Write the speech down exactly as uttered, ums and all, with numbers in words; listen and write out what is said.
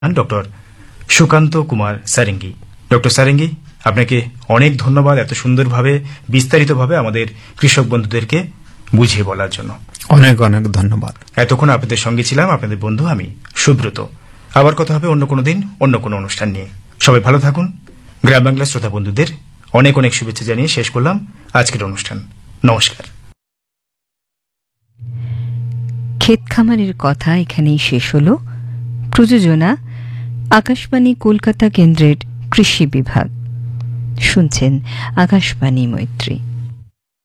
Doctor Sukanta Kumar Sarangi. Doctor Sarangi, আপনাকে অনেক ধন্যবাদ এত সুন্দরভাবে বিস্তারিতভাবে আমাদের কৃষক বন্ধুদেরকে বুঝিয়ে বলার জন্য। অনেক অনেক ধন্যবাদ। এতক্ষণ আপনাদের সঙ্গে ছিলাম আপনাদের বন্ধু আমি সুব্রত। আবার কথা হবে অন্য কোনো দিন অন্য কোনো অনুষ্ঠান নিয়ে। সবাই ভালো থাকুন। গ্রাম বাংলা শ্রোতা বন্ধুদের অনেক অনেক শুভেচ্ছা জানিয়ে শেষ করলাম আজকের অনুষ্ঠান। নমস্কার। ক্ষেত খামারের কথা এখানেই শেষ হল। প্রযোজনা আকাশবাণী কলকাতা কেন্দ্রের কৃষি বিভাগ। শুনছেন আকাশবাণী মৈত্রী।